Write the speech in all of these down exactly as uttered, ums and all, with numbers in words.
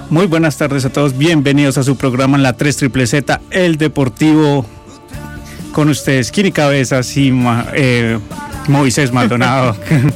Muy buenas tardes a todos, bienvenidos a su programa en la tres triple Z, el deportivo, con ustedes, Kini Cabezas y eh, Moisés Maldonado.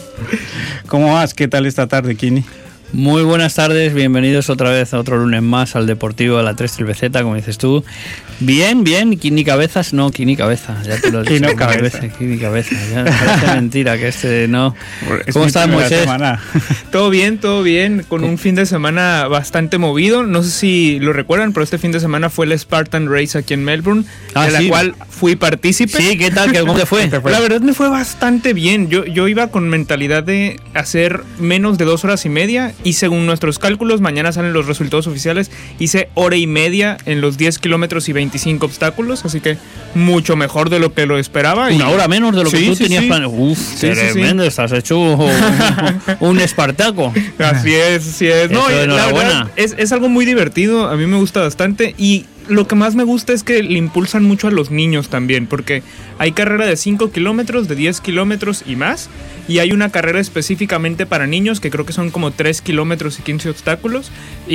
¿Cómo vas? ¿Qué tal esta tarde, Kini? Muy buenas tardes, bienvenidos otra vez a otro lunes más al Deportivo de la tres triple Z, como dices tú. Bien, bien, Kini Cabezas, no, Kini Cabeza, ya te lo he dicho. Kini Cabeza. Kini Cabeza, ya parece mentira que este no. Es ¿Cómo estás, Moisés? Semana. Todo bien, todo bien, con un fin de semana bastante movido. No sé si lo recuerdan, pero este fin de semana fue el Spartan Race aquí en Melbourne, ah, de sí. la cual fui partícipe. Sí, ¿qué tal? ¿Cómo te fue? La verdad me fue bastante bien. Yo, yo iba con mentalidad de hacer menos de dos horas y media y según nuestros cálculos, mañana salen los resultados oficiales, hice hora y media en los diez kilómetros y veinticinco obstáculos, así que mucho mejor de lo que lo esperaba. Una y... hora menos de lo que sí, tú sí, tenías sí. planeado. Uf, sí, tremendo, sí, sí. Estás hecho un, un Espartaco. Así es, así es. No, Eso, la verdad, es, es algo muy divertido, a mí me gusta bastante y lo que más me gusta es que le impulsan mucho a los niños también, porque hay carrera de cinco kilómetros, de diez kilómetros y más, y hay una carrera específicamente para niños que creo que son como tres kilómetros y quince obstáculos,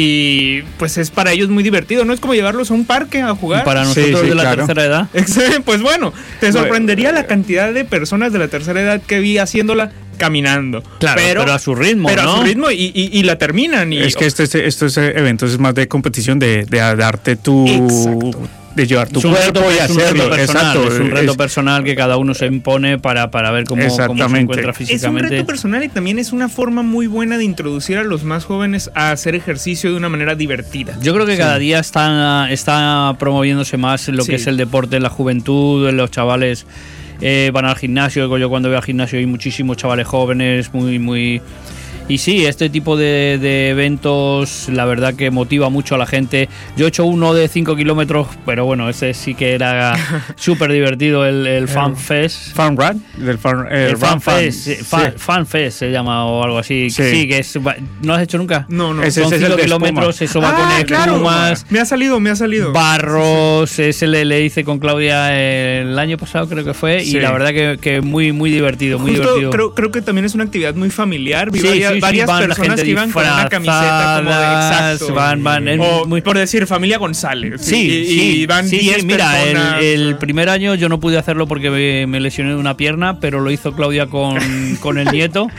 y pues es para ellos muy divertido, ¿no? Es como llevarlos a un parque a jugar. Para nosotros sí, sí, de la claro. tercera edad. Pues bueno, te sorprendería la cantidad de personas de la tercera edad que vi haciéndola caminando. Claro, pero, pero a su ritmo, Pero ¿no? a su ritmo y, y, y la terminan. Y, Es que estos estos eventos es más de competición, de, de darte tu... Exacto. De llevar tu es un cuerpo reto, y es un hacerlo. reto personal, Exacto. es un reto es, personal que cada uno se impone para, para ver cómo, cómo se encuentra Es un físicamente. reto personal y también es una forma muy buena de introducir a los más jóvenes a hacer ejercicio de una manera divertida. Yo creo que Sí. cada día está, está promoviéndose más lo Sí. que es el deporte en la juventud, en los chavales eh, van al gimnasio. Yo cuando voy al gimnasio hay muchísimos chavales jóvenes, muy, muy... Y sí, este tipo de, de eventos, la verdad que motiva mucho a la gente. Yo he hecho uno de cinco kilómetros, pero bueno, ese sí que era súper divertido, el, el Fan Fest. Fan Run, del fan, El, el Fan, Fan Fest, sí. fan, fan Fest se llama o algo así. Sí. Sí, que es, ¿no lo has hecho nunca? No, no. Ese- Son ese es el cinco de kilómetros, espuma. eso va Ah, con claro. espumas, Me ha salido, me ha salido. barros, ese le, le hice con Claudia el año pasado creo que fue, Sí. y la verdad que, que muy muy divertido, muy Justo divertido. creo, creo que también es una actividad muy familiar. Vi Sí, varias, sí, sí, varias van la personas gente que iban con una camiseta como de disfrazadas, exacto. van, van, en- o muy- por decir familia González. Sí, y, sí, y van sí, diez sí, mira, el, personas. el primer año yo no pude hacerlo porque me, me lesioné de una pierna, pero lo hizo Claudia con, con el nieto.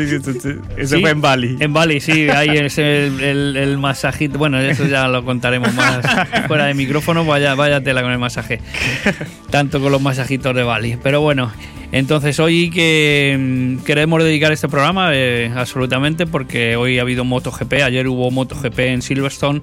Eso Sí. fue en Bali. En Bali, sí, ahí es el, el, el masajito. Bueno, eso ya lo contaremos más fuera de micrófono. Vaya, vaya tela con el masaje. Tanto con los masajitos de Bali. Pero bueno, entonces hoy que mm, queremos dedicar este programa, eh, absolutamente, porque hoy ha habido MotoGP. Ayer hubo MotoGP en Silverstone.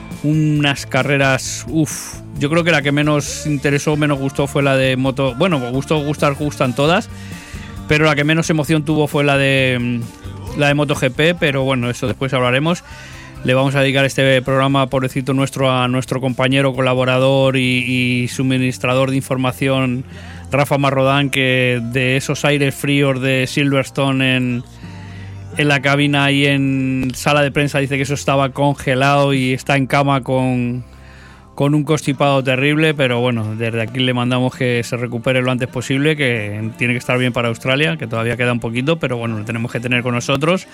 Unas carreras, uff. Yo creo que la que menos interesó, menos gustó fue la de Moto. Bueno, gustó, gustar, gustan todas. Pero la que menos emoción tuvo fue la de mm, la de MotoGP, pero bueno, eso después hablaremos. Le vamos a dedicar este programa, pobrecito nuestro, a nuestro compañero, colaborador y, y suministrador de información, Rafa Marrodán, que de esos aires fríos de Silverstone en, en la cabina y en sala de prensa dice que eso estaba congelado y está en cama con... con un constipado terrible, pero bueno, desde aquí le mandamos que se recupere lo antes posible, que tiene que estar bien para Australia, que todavía queda un poquito, pero bueno, lo tenemos que tener con nosotros.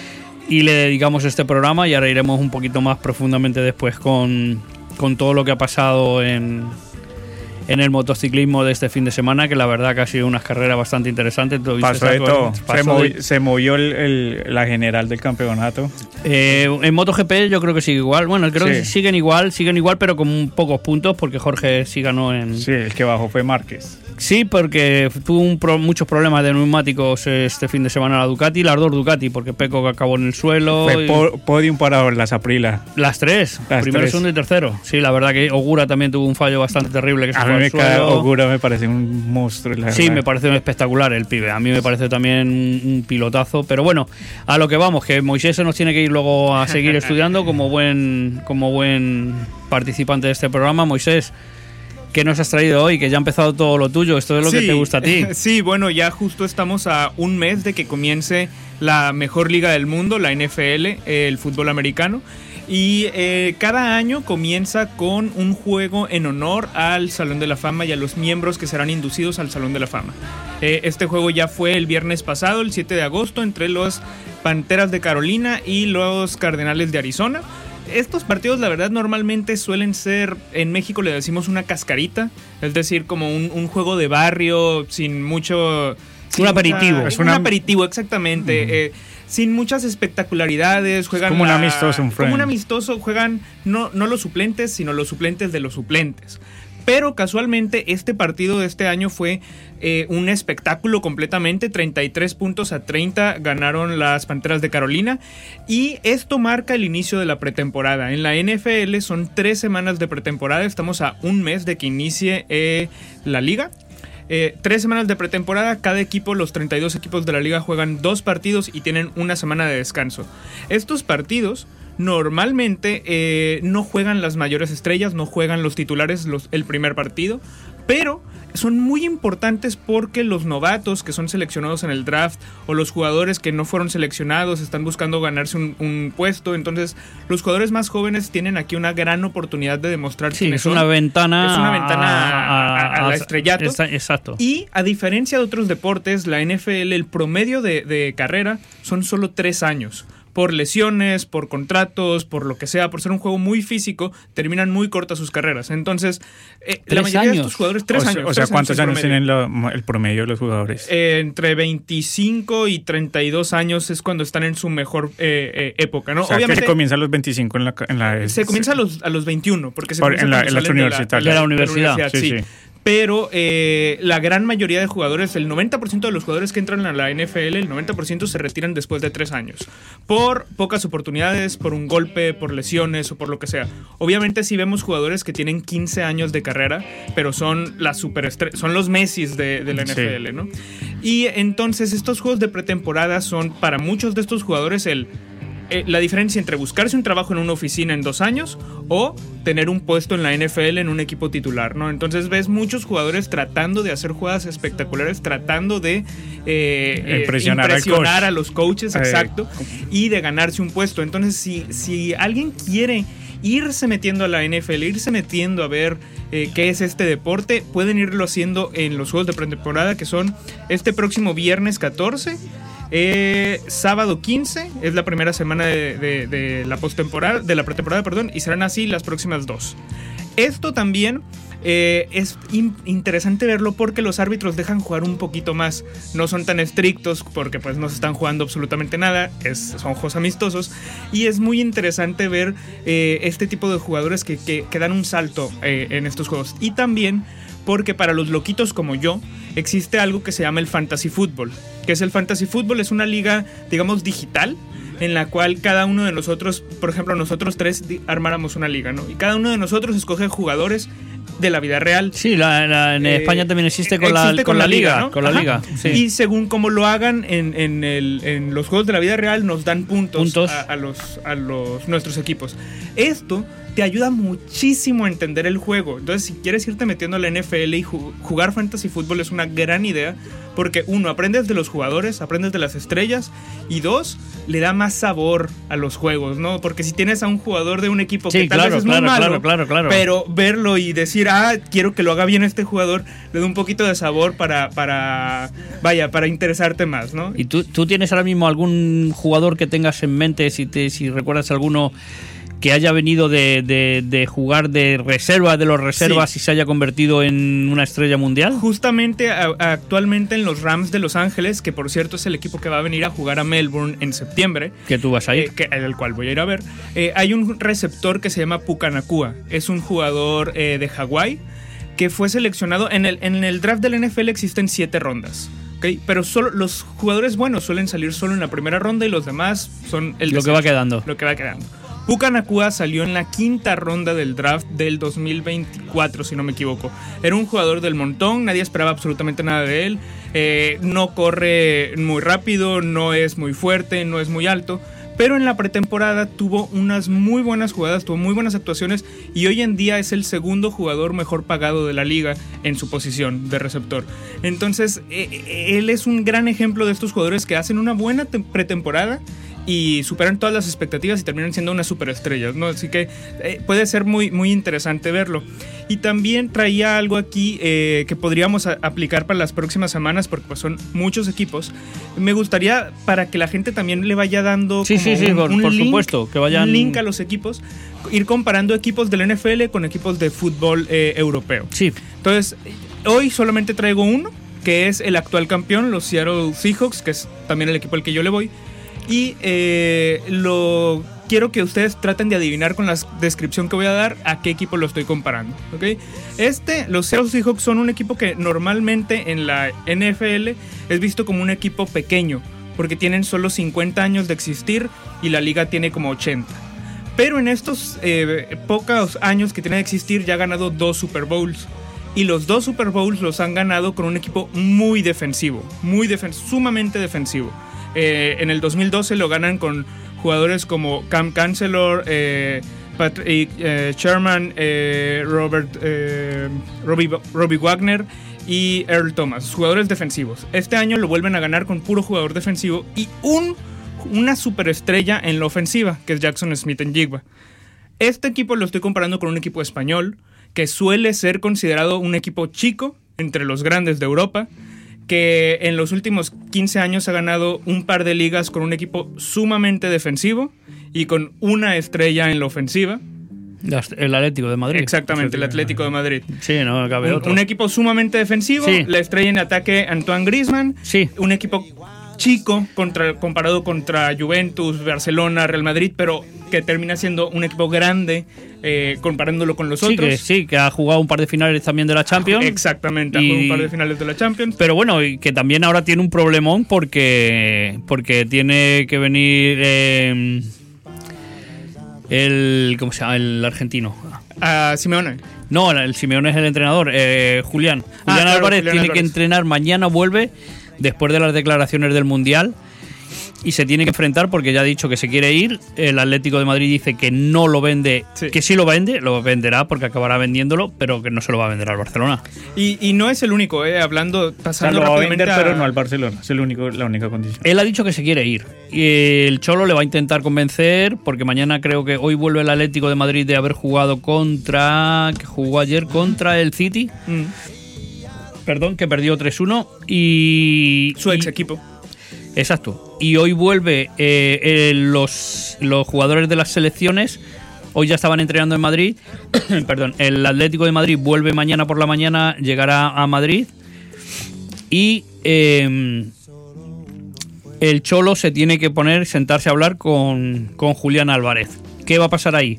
Y le dedicamos este programa y ahora iremos un poquito más profundamente después con, con todo lo que ha pasado en, en el motociclismo de este fin de semana, que la verdad que ha sido unas carreras bastante interesantes. Pasó de todo. Pasó se, movi- de- se movió el, el- la general del campeonato. Eh, en MotoGP yo creo que sigue igual. Bueno, creo Sí. que siguen igual, siguen igual, pero con pocos puntos, porque Jorge sí ganó en... Sí, el que bajó fue Márquez. Sí, porque tuvo un pro- muchos problemas de neumáticos este fin de semana la Ducati, las dos Ducati, porque Pecco acabó en el suelo. Fue y- po- podium para las Aprilia. Las tres, Las primero, tres. segundo y tercero. Sí, la verdad que Ogura también tuvo un fallo bastante terrible que se A fue mí al me cae suelo. Ogura, me parece un monstruo. La Sí, verdad. me parece espectacular el pibe. A mí me parece también un, un pilotazo. Pero bueno, a lo que vamos, que Moisés se nos tiene que ir luego a seguir estudiando como buen, como buen participante de este programa. Moisés, ¿qué nos has traído hoy? Que ya ha empezado todo lo tuyo. Esto es lo Sí, que te gusta a ti. Sí, bueno, ya justo estamos a un mes de que comience la mejor liga del mundo, la N F L, el fútbol americano. Y eh, cada año comienza con un juego en honor al Salón de la Fama y a los miembros que serán inducidos al Salón de la Fama. Eh, este juego ya fue el viernes pasado, el siete de agosto, entre los Panteras de Carolina y los Cardenales de Arizona. estos partidos, la verdad, normalmente suelen ser, en México le decimos una cascarita, es decir, como un, un juego de barrio sin mucho... Un aperitivo. Mucha, Es un una... aperitivo, exactamente. Uh-huh. eh, sin muchas espectacularidades, juegan... Es como la, un amistoso, un friend. Como un amistoso, juegan no, no los suplentes, sino los suplentes de los suplentes. Pero casualmente este partido de este año fue eh, un espectáculo completamente. treinta y tres puntos a treinta ganaron las Panteras de Carolina. Y esto marca el inicio de la pretemporada. En la N F L son tres semanas de pretemporada. Estamos a un mes de que inicie eh, la liga. Eh, tres semanas de pretemporada, cada equipo, los treinta y dos equipos de la liga juegan dos partidos y tienen una semana de descanso. Estos partidos normalmente eh, no juegan las mayores estrellas, no juegan los titulares los, el primer partido, pero son muy importantes porque los novatos que son seleccionados en el draft o los jugadores que no fueron seleccionados están buscando ganarse un, un puesto. Entonces los jugadores más jóvenes tienen aquí una gran oportunidad de demostrar sí, quiénes es una son. ventana es una ventana a, a, a, a la estrellato. Exacto. Y a diferencia de otros deportes, la N F L, el promedio de, de carrera son solo tres años. Por lesiones, por contratos, por lo que sea, por ser un juego muy físico, terminan muy cortas sus carreras. Entonces, eh, la mayoría años. de estos jugadores, tres o años. O sea, tres ¿cuántos años, años tienen lo, el promedio de los jugadores? Eh, entre veinticinco y treinta y dos años es cuando están en su mejor eh, eh, época, ¿no? O sea, Obviamente, que se comienza a los veinticinco en la... En la se comienza a los, a los veintiuno, porque se por, en la, en las universitarias. De la, de la universidad. De la universidad, sí. sí. Pero eh, la gran mayoría de jugadores, el noventa por ciento de los jugadores que entran a la N F L, el noventa por ciento se retiran después de tres años. Por pocas oportunidades, por un golpe, por lesiones o por lo que sea. Obviamente sí vemos jugadores que tienen quince años de carrera, pero son las superestre- son los Messis de, de la N F L, sí. ¿no? Y entonces estos juegos de pretemporada son para muchos de estos jugadores el... Eh, la diferencia entre buscarse un trabajo en una oficina en dos años o tener un puesto en la N F L en un equipo titular, ¿no? Entonces ves muchos jugadores tratando de hacer jugadas espectaculares, tratando de eh, impresionar, eh, impresionar al coach. a los coaches, exacto, eh. y de ganarse un puesto. Entonces, si, si alguien quiere irse metiendo a la N F L, irse metiendo a ver eh, qué es este deporte, pueden irlo haciendo en los juegos de pretemporada, que son este próximo viernes catorce, Eh, sábado quince es la primera semana de, de, de la postemporada, de la pretemporada, perdón, y serán así las próximas dos. Esto también eh, es in- interesante verlo porque los árbitros dejan jugar un poquito más, no son tan estrictos porque pues no se están jugando absolutamente nada, es, son juegos amistosos, y es muy interesante ver eh, este tipo de jugadores que, que, que dan un salto eh, en estos juegos. Y también porque para los loquitos como yo existe algo que se llama el Fantasy Football. ¿Qué es el Fantasy Football? Es una liga, digamos, digital, en la cual cada uno de nosotros, por ejemplo, nosotros tres armáramos una liga, ¿no? Y cada uno de nosotros escoge jugadores de la vida real. Sí, la, la, en eh, España también existe con, existe la, con, con la, la liga, liga ¿no? Con la Ajá. liga, sí. Y según como lo hagan en, en, el, en los juegos de la vida real, nos dan puntos, puntos. A, a, los, a los nuestros equipos. Esto te ayuda muchísimo a entender el juego. Entonces, si quieres irte metiendo a la N F L y jugar fantasy fútbol es una gran idea, porque uno, aprendes de los jugadores, aprendes de las estrellas, y dos, le da más sabor a los juegos, ¿no? Porque si tienes a un jugador de un equipo sí, que tal claro, vez es claro, muy malo, claro, claro, claro. pero verlo y decir, ah, quiero que lo haga bien este jugador, le da un poquito de sabor para, para vaya, para interesarte más, ¿no? ¿Y tú, tú tienes ahora mismo algún jugador que tengas en mente, si, te, si recuerdas alguno que haya venido de, de, de jugar de reserva de los reservas sí. y se haya convertido en una estrella mundial? Justamente a, actualmente en los Rams de Los Ángeles, que por cierto es el equipo que va a venir a jugar a Melbourne en septiembre. Que tú vas a ir. Eh, que, el cual voy a ir a ver. Eh, hay un receptor que se llama Puka Nacua. Es un jugador eh, de Hawái que fue seleccionado. En el, en el draft del N F L existen siete rondas. ¿Okay? Pero solo los jugadores buenos suelen salir solo en la primera ronda y los demás son el lo que va quedando. Lo que va quedando. Puka Nacua salió en la quinta ronda del draft del dos mil veinticuatro, si no me equivoco. Era un jugador del montón, nadie esperaba absolutamente nada de él. Eh, no corre muy rápido, no es muy fuerte, no es muy alto. Pero en la pretemporada tuvo unas muy buenas jugadas, tuvo muy buenas actuaciones y hoy en día es el segundo jugador mejor pagado de la liga en su posición de receptor. Entonces, eh, él es un gran ejemplo de estos jugadores que hacen una buena te- pretemporada y superan todas las expectativas y terminan siendo unas superestrellas, ¿no? Así que eh, puede ser muy, muy interesante verlo. Y también traía algo aquí eh, que podríamos a- aplicar para las próximas semanas, porque pues son muchos equipos. Me gustaría, para que la gente también le vaya dando Sí, como sí, sí, un, por, un por link, supuesto, que vayan... un link a los equipos, ir comparando equipos del N F L con equipos de fútbol eh, europeo. Sí, Entonces, hoy solamente traigo uno, que es el actual campeón, los Seattle Seahawks, que es también el equipo al que yo le voy. Y eh, lo quiero que ustedes traten de adivinar con la descripción que voy a dar a qué equipo lo estoy comparando, ¿ok? Este, los Seattle Seahawks son un equipo que normalmente en la N F L es visto como un equipo pequeño, porque tienen solo cincuenta años de existir y la liga tiene como ochenta. Pero en estos eh, pocos años que tiene de existir ya ha ganado dos Super Bowls. Y los dos Super Bowls los han ganado con un equipo muy defensivo, muy defen- sumamente defensivo. Eh, en el dos mil doce lo ganan con jugadores como Cam Chancellor, eh, Patrick eh, Sherman, eh, Robert, eh, Robbie, Robbie Wagner y Earl Thomas, jugadores defensivos. Este año lo vuelven a ganar con puro jugador defensivo y un, una superestrella en la ofensiva, que es Jackson Smith-Njigba. Este equipo lo estoy comparando con un equipo español, que suele ser considerado un equipo chico entre los grandes de Europa, que en los últimos quince años ha ganado un par de ligas con un equipo sumamente defensivo y con una estrella en la ofensiva. el Atlético de Madrid. Exactamente, el Atlético de Madrid. Sí, no cabe Un, otro. un equipo sumamente defensivo, Sí. la estrella en ataque Antoine Griezmann, Sí. un equipo chico contra, comparado contra Juventus, Barcelona, Real Madrid, pero que termina siendo un equipo grande eh, comparándolo con los Sí otros. que, sí, que ha jugado un par de finales también de la Champions. Exactamente, ha Y- jugado un par de finales de la Champions. Pero bueno, y que también ahora tiene un problemón porque, porque tiene que venir eh, el... ¿Cómo se llama? El argentino. A Simeone. No, el Simeone es el entrenador, eh, Julián. Ah, Julián claro, Álvarez Julián tiene Álvarez. que entrenar, mañana vuelve, después de las declaraciones del Mundial, y se tiene que enfrentar porque ya ha dicho que se quiere ir. El Atlético de Madrid dice que no lo vende, Sí. que sí lo vende, lo venderá porque acabará vendiéndolo, pero que no se lo va a vender al Barcelona. Y, y no es el único, eh, hablando, O sea, pasando lo va a rápidamente vender, a- pero no al Barcelona. Es el único, la única condición. Él ha dicho que se quiere ir. Y el Cholo le va a intentar convencer porque mañana creo que hoy vuelve el Atlético de Madrid de haber jugado contra... que jugó ayer contra el City. Mm, Perdón, que perdió tres uno y... su ex y- equipo. Exacto. Y hoy vuelve eh, eh, los, los jugadores de las selecciones. Hoy ya estaban entrenando en Madrid. Perdón, el Atlético de Madrid vuelve mañana por la mañana, llegará a Madrid. Y eh, el Cholo se tiene que poner, sentarse a hablar con, con Julián Álvarez. ¿Qué va a pasar ahí?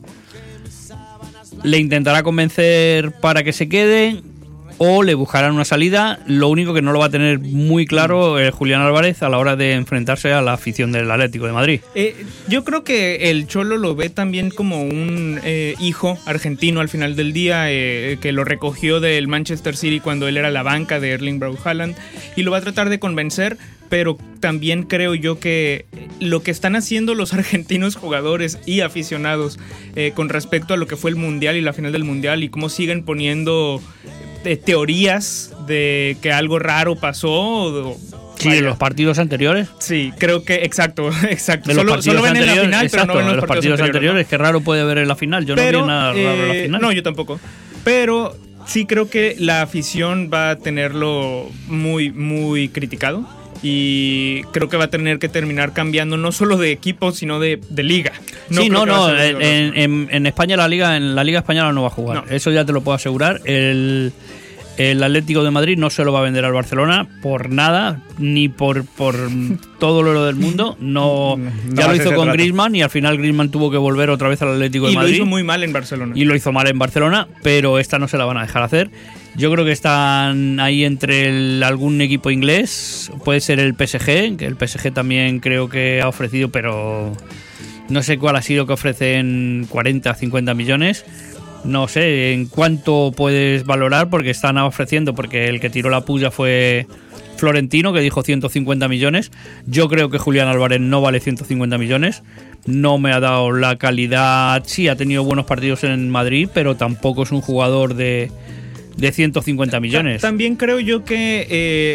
Le intentará convencer para que se quede o le buscarán una salida. Lo único que no lo va a tener muy claro es Julián Álvarez a la hora de enfrentarse a la afición del Atlético de Madrid. Eh, yo creo que el Cholo lo ve también como un eh, hijo argentino al final del día, eh, que lo recogió del Manchester City cuando él era la banca de Erling Braut Haaland, y lo va a tratar de convencer, pero también creo yo que lo que están haciendo los argentinos jugadores y aficionados eh, con respecto a lo que fue el Mundial y la final del Mundial y cómo siguen poniendo eh, teorías de que algo raro pasó o, Sí, vaya. en los partidos anteriores. Sí, creo que exacto, exacto. De los Solo, partidos solo ven en la anteriores, final, exacto, pero no ven de los, los partidos anteriores. ¿no? Qué raro puede ver en la final. Yo Pero, no vi nada raro en la eh, final. no, yo tampoco. Pero sí creo que la afición va a tenerlo muy, muy criticado. Y creo que va a tener que terminar cambiando no solo de equipo, sino de, de liga. sí, creo no, que va no. a ser En, eso, ¿no? en- en España la liga, en la liga española no va a jugar. No. Eso ya te lo puedo asegurar. El, el Atlético de Madrid no se lo va a vender al Barcelona por nada, ni por, por todo lo oro del mundo. No, No ya va lo a hizo ser con trato. Griezmann y al final Griezmann tuvo que volver otra vez al Atlético de Y lo Madrid. hizo muy mal en Barcelona. Y lo hizo mal en Barcelona, pero esta no se la van a dejar hacer. Yo creo que están ahí entre el- algún equipo inglés, puede ser el P S G, que el P S G también creo que ha ofrecido, pero no sé cuál ha sido que ofrecen cuarenta, cincuenta millones. No sé en cuánto puedes valorar porque están ofreciendo, porque el que tiró la puya fue Florentino, que dijo ciento cincuenta millones. Yo creo que Julián Álvarez no vale ciento cincuenta millones. No me ha dado la calidad. Sí, ha tenido buenos partidos en Madrid, pero tampoco es un jugador de, de ciento cincuenta millones. Ta- También creo yo que eh,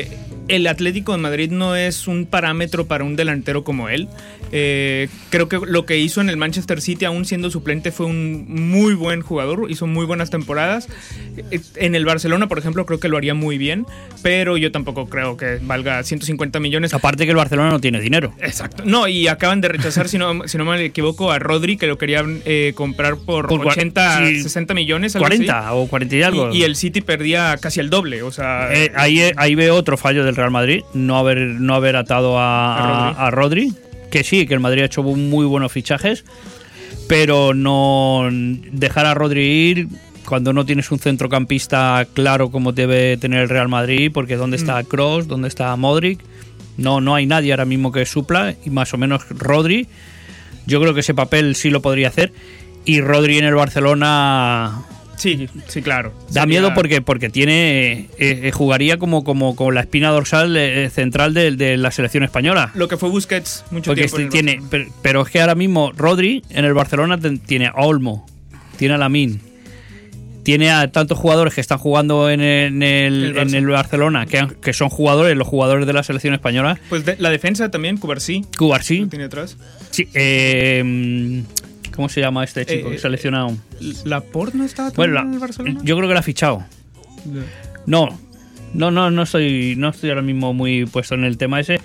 el Atlético de Madrid no es un parámetro para un delantero como él. Eh, creo que lo que hizo en el Manchester City, aún siendo suplente, fue un muy buen jugador, hizo muy buenas temporadas. En el Barcelona, por ejemplo, creo que lo haría muy bien, pero yo tampoco creo que valga ciento cincuenta millones. Aparte que el Barcelona no tiene dinero. Exacto. No, y acaban de rechazar, si no, si no me equivoco, a Rodri, que lo querían eh, comprar por, por ochenta, sí, sesenta millones. cuarenta así. O cuarenta y algo. Y, y el City perdía casi el doble, o sea... Eh, ahí, ahí veo otro fallo del Real Madrid, no haber, no haber atado a, a, Rodri. a Rodri, que sí, que el Madrid ha hecho muy buenos fichajes, pero no dejar a Rodri ir cuando no tienes un centrocampista claro como debe tener el Real Madrid, porque ¿dónde está Kroos? ¿Dónde está Modric? No, no hay nadie ahora mismo que supla, y más o menos Rodri. Yo creo que ese papel sí lo podría hacer, y Rodri en el Barcelona... Sí, sí, claro. Da Sería... miedo porque porque tiene eh, eh, jugaría como, como, como la espina dorsal eh, central de, de la selección española. Lo que fue Busquets mucho porque tiempo. Este, tiene, pero, pero es que ahora mismo Rodri en el Barcelona tiene a Olmo, tiene a Lamine, tiene a tantos jugadores que están jugando en el, en el, el, en el Barcelona, que, que son jugadores, los jugadores de la selección española. Pues de, la defensa también, Cubarsí. Cubarsí. Tiene atrás. Sí, eh... ¿Cómo se llama este chico eh, que seleccionado? ¿Laporte no estaba bueno, la, en el Barcelona? Yo creo que lo ha fichado. No, no, no, no estoy, no estoy ahora mismo muy puesto en el tema ese,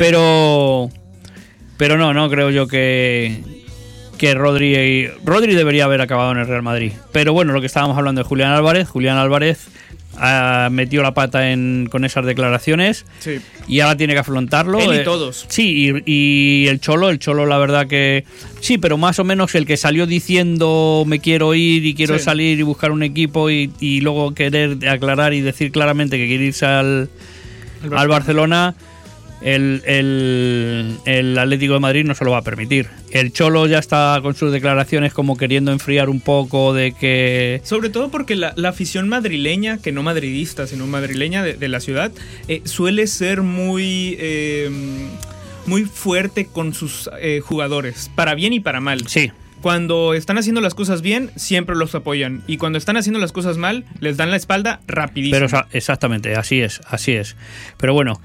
pero, pero no, no creo yo que que Rodri, Rodri debería haber acabado en el Real Madrid. Pero bueno, lo que estábamos hablando de Julián Álvarez, Julián Álvarez ha metido la pata en, con esas declaraciones, sí, y ahora tiene que afrontarlo. Él y eh, todos. Sí, y, y el Cholo, el Cholo la verdad que sí, pero más o menos el que salió diciendo me quiero ir y quiero sí. salir y buscar un equipo y, y luego querer aclarar y decir claramente que quiere irse al, Barcelona. al Barcelona. El, el, el Atlético de Madrid no se lo va a permitir. El Cholo ya está con sus declaraciones como queriendo enfriar un poco de que... Sobre todo porque la, la afición madrileña, que no madridista, sino madrileña de, de la ciudad, eh, suele ser muy... Eh, muy fuerte con sus eh, jugadores, para bien y para mal. Sí. Cuando están haciendo las cosas bien, siempre los apoyan. Y cuando están haciendo las cosas mal, les dan la espalda rapidísimo. Pero exactamente, así es, así es. Pero bueno,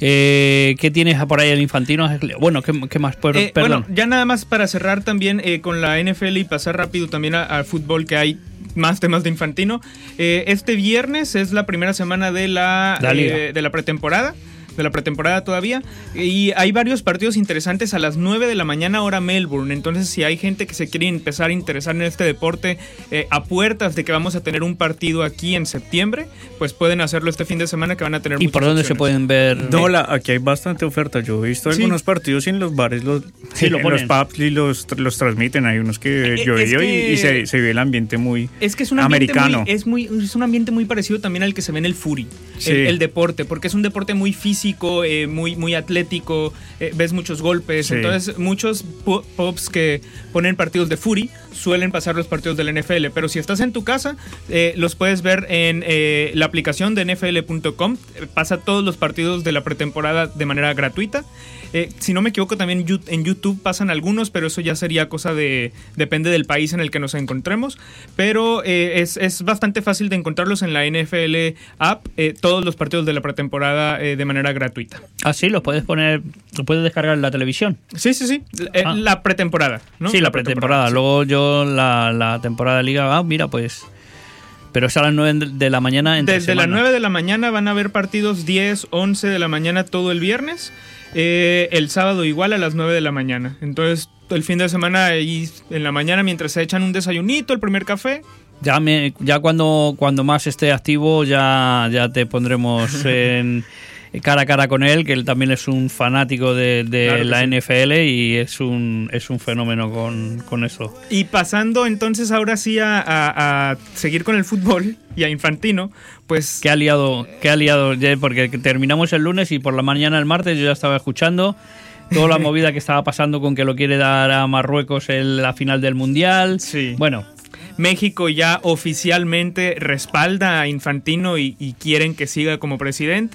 eh, ¿qué tienes por ahí el Infantino? Bueno, ¿qué, qué más? Per, eh, bueno, ya nada más para cerrar también eh, con la N F L y pasar rápido también al fútbol, que hay más temas de Infantino. Eh, este viernes es la primera semana de la, la eh, de la pretemporada. de la pretemporada todavía, y hay varios partidos interesantes a las nueve de la mañana hora Melbourne. Entonces, si hay gente que se quiere empezar a interesar en este deporte eh, a puertas de que vamos a tener un partido aquí en septiembre, pues pueden hacerlo este fin de semana, que van a tener ¿Y por dónde opciones. Se pueden ver? No, la, aquí hay bastante oferta. Yo he visto sí. algunos partidos en los bares, los, sí, lo en ponen. los pubs y los, los transmiten. Hay unos que eh, yo he ido y, y se, se ve el ambiente muy es que es un americano. Muy, es, muy, es un ambiente muy parecido también al que se ve en el Fury, sí. el, el deporte, porque es un deporte muy físico, Eh, muy, muy atlético, eh, ves muchos golpes, sí. Entonces muchos pubs que ponen partidos de Fury suelen pasar los partidos del N F L, pero si estás en tu casa, eh, los puedes ver en eh, la aplicación de N F L punto com, pasa todos los partidos de la pretemporada de manera gratuita. Eh, si no me equivoco, también en YouTube pasan algunos, pero eso ya sería cosa de... depende del país en el que nos encontremos, pero eh, es, es bastante fácil de encontrarlos en la N F L app, eh, todos los partidos de la pretemporada eh, de manera gratuita. Ah, sí, los puedes poner, los puedes descargar en la televisión. Sí, sí, sí, eh, ah. la pretemporada, ¿no? Sí, la, la pretemporada, pretemporada. Sí. Luego yo la, la temporada de liga, ah, mira, pues... Pero es a las nueve de la mañana entre Desde semana. las nueve de la mañana van a haber partidos diez, once de la mañana todo el viernes. Eh, el sábado igual a las nueve de la mañana. Entonces el fin de semana ahí en la mañana, mientras se echan un desayunito, el primer café. Ya me, ya cuando, cuando más esté activo ya, ya te pondremos en... cara a cara con él, que él también es un fanático de, de claro la sí. N F L y es un, es un fenómeno con, con eso. Y pasando entonces ahora sí a, a, a seguir con el fútbol y a Infantino, pues... ¿Qué ha liado? ¿Qué ha liado? Porque terminamos el lunes y por la mañana el martes yo ya estaba escuchando toda la movida que estaba pasando con que lo quiere dar a Marruecos en la final del Mundial. Sí. Bueno... México ya oficialmente respalda a Infantino y, y quieren que siga como presidente.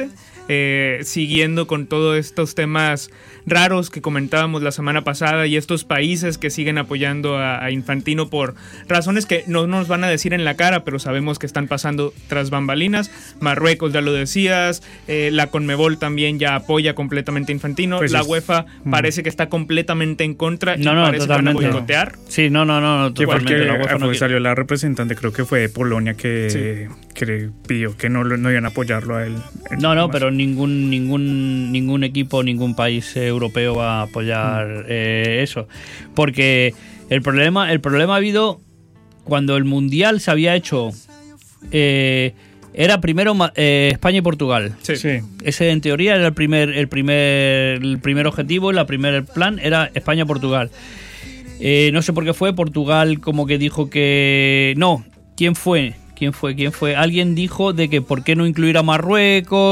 eh, siguiendo con todos estos temas raros que comentábamos la semana pasada y estos países que siguen apoyando a, a Infantino por razones que no nos van a decir en la cara, pero sabemos que están pasando tras bambalinas. Marruecos, ya lo decías, eh, la Conmebol también ya apoya completamente a Infantino, pues la es, UEFA mm. parece que está completamente en contra no, y no, parece totalmente. que van a boicotear. Sí, no, no, no, no totalmente. Porque la UEFA fue, no salió la representante, creo que fue de Polonia, que, sí. que pidió que no, no iban a apoyarlo a él. No, no, pero ningún ningún ningún equipo, ningún país europeo va a apoyar mm. eh, eso, porque el problema el problema ha habido cuando el mundial se había hecho. Eh, era primero eh, España y Portugal. Sí. sí. Ese en teoría era el primer el primer el primer objetivo, el primer plan era España-Portugal. Eh, no sé por qué fue Portugal como que dijo que no. ¿Quién fue? ¿Quién fue? ¿Quién fue? Alguien dijo de que por qué no incluir a Marruecos.